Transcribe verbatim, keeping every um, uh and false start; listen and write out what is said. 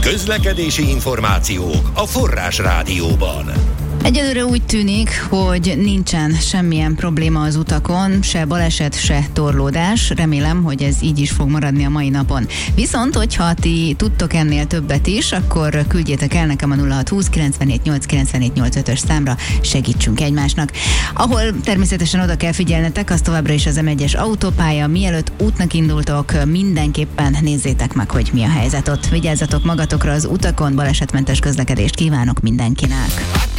Közlekedési információk a Forrás Rádióban. Egyelőre úgy tűnik, hogy nincsen semmilyen probléma az utakon, se baleset, se torlódás. Remélem, hogy ez így is fog maradni a mai napon. Viszont, hogyha ti tudtok ennél többet is, akkor küldjétek el nekem a nulla hat húsz kilencvenhét nyolc kilencvenhét nyolcvanötös számra, segítsünk egymásnak. Ahol természetesen oda kell figyelnetek, az továbbra is az em egyes autópálya. Mielőtt útnak indultok, mindenképpen nézzétek meg, hogy mi a helyzet ott. Vigyázzatok magatokra az utakon, balesetmentes közlekedést kívánok mindenkinek.